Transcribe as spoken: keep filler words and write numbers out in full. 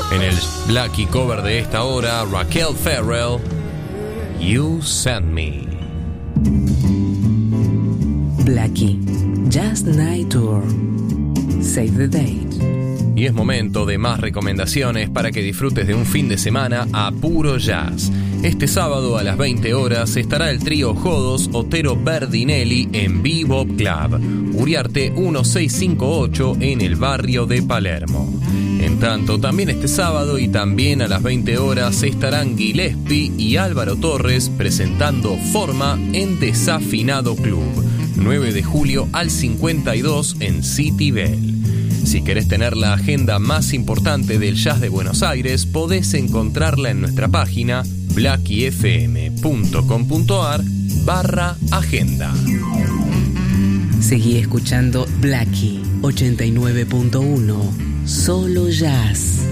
En el Blackie cover de esta hora, Raquel Ferrell, You Send Me. Blackie, Just Night Tour. Save the date. Y es momento de más recomendaciones para que disfrutes de un fin de semana a puro jazz. Este sábado a las veinte horas estará el trío Jodos Otero Berdinelli en Bebop Club, Uriarte dieciséis cincuenta y ocho en el barrio de Palermo. En tanto, también este sábado y también a las veinte horas estarán Gillespie y Álvaro Torres presentando Forma en Desafinado Club, nueve de julio al cincuenta y dos en City Bell. Si querés tener la agenda más importante del jazz de Buenos Aires, podés encontrarla en nuestra página blackiefm.com.ar barra agenda. Seguí escuchando Blackie ochenta y nueve punto uno, solo jazz.